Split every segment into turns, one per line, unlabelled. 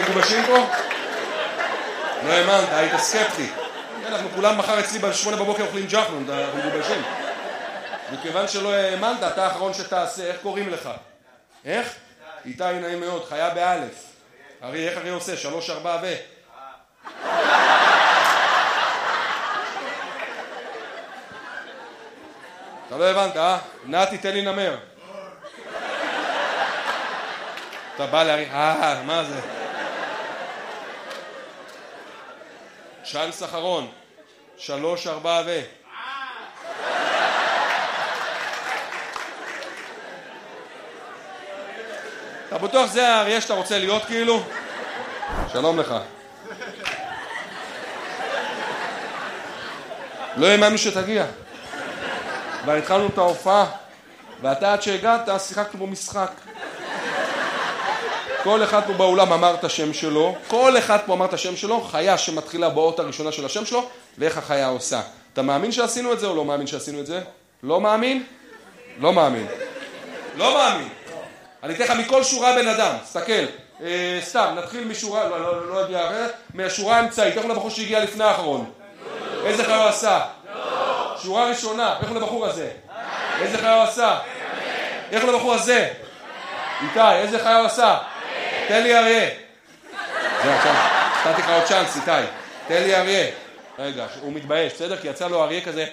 מגובשים פה? לא האמנת, היית סקפטי. אנחנו כולם מחר אצלי ב8 בבוקר אוכלים ג'חנון, אנחנו מגובשים. מכיוון שלא האמנת, אתה האחרון שתעשה, איך קוראים לך? איך? איתי נעים מאוד, חיה באלף. ארי, איך ארי עושה? 3, 4 ו... אתה לא הבנת, אה? נתי, תן לי נמר. אתה בא להרי... מה זה? צ'אנס אחרון. 3, 4 ו... אתה בטוח זה האריה שאתה רוצה להיות כאילו? שלום לך. לא האמנו שתגיע. כבר התחלנו את ההופעה, ואתה עד שהגעת שיחקנו במשחק. כל אחד פה באולם אמר את השם שלו, כל אחד פה אמר את השם שלו, חיה שמתחילה באות הראשונה של השם שלו, ואיך החיה עושה. אתה מאמין שעשינו את זה או לא מאמין שעשינו את זה? לא מאמין? לא מאמין. לא מאמין. אני אתן לך מכל שורה בן אדם, תסתכל. סתם, נתחיל משורה, לא יודע, מהשורה האמצעית, איך הוא לבחור שהגיע לפני האחרון? איזה חיה הוא עשה? שורה ראשונה, איך הוא לבחור הזה? איזה חיה הוא עשה? איך הוא לבחור הזה? איתי, איזה חיה הוא עשה? תן לי אריה. זהו, עכשיו, נתתי לך עוד צ'אנס, איתי. תן לי אריה. רגע, הוא מתבייש, בסדר? כי יצא לו אריה כזה.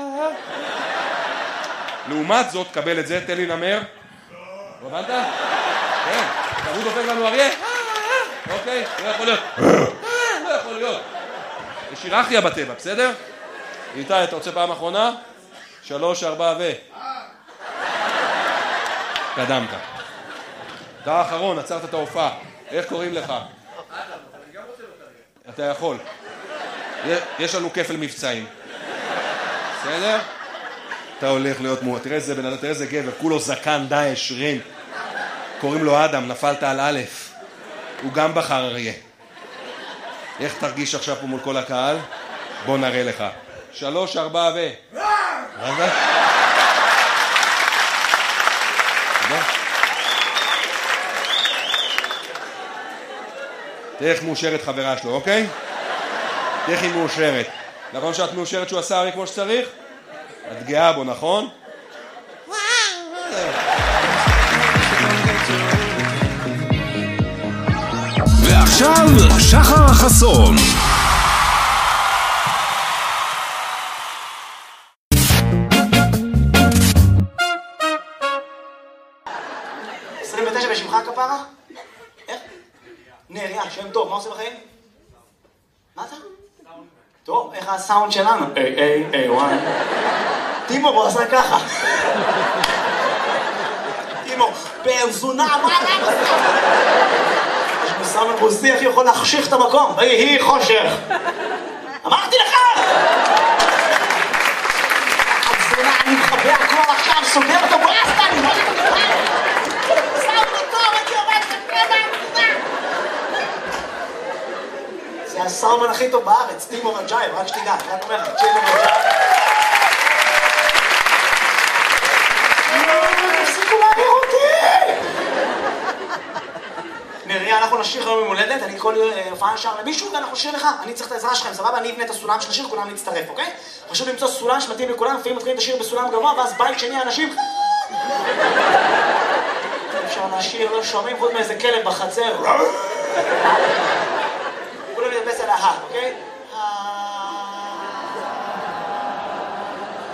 לעומת זאת, קבל את זה, תן לי נמר. לא הבנת? כן, הוא דופק לנו אריה. אוקיי, לא יכול להיות. לא יכול להיות. יש היררכיה בטבע, בסדר? איתי, אתה רוצה פעם אחרונה? 3, 4 ו... קדמת. אתה האחרון, עצרת את ההופעה. איך קוראים לך? אתה יכול. יש לנו כפל מבצעים. בסדר? אתה הולך להיות מועט. תראה איזה בן אדם, תראה איזה גבר. כולו זקן, דאעש, רין. קוראים לו אדם, נפלת על א'. הוא גם בחר אריה. איך תרגיש עכשיו פה מול כל הקהל? בוא נראה לך. 3, 4 ו... רגע. תראה איך מאושרת חברה שלו, אוקיי? תראה איך היא מאושרת. נכון שאת מאושרת שהוא עשה אריה כמו שצריך? את גאה בו, נכון?
ועכשיו שחר חסון.
בשמך כפרה? איך? נריה, שם טוב, מה עושה בחיים? מה אתה? טוב, איך הסאונד שלנו? איי, וואי. טימו, הוא עשה ככה. טימו, פרזונה, מה אתה עושה? יש מסאמן רוסי, איך יכול להחשיך את המקום? היא חושך. אמרתי לך! פרזונה, אני מחבא הכל עכשיו, סוגר אותו ברסטה, אני לא יודע. זה הסאומן הכי טוב בארץ, טימו רג'ייב, רק שתדע, רק אומר לך, טימו רג'ייב. תפסיקו להעביר אותי! נריה, אנחנו נשיר היום יום הולדת, אני כל הופעה נשר למישהו ואנחנו נשיר לך, אני צריך את העזרה שלכם, סבבה? אני אבנה את הסולם של השיר, כולם נצטרף, אוקיי? חשוב למצוא סולם שמתאים לכולם, לפעמים מתחילים את השיר בסולם גבוה, ואז בית שני האנשים... אפשר לשיר, לא שומעים חוץ מאיזה כלב בחצר. כולם נדבס על ההר, אוקיי?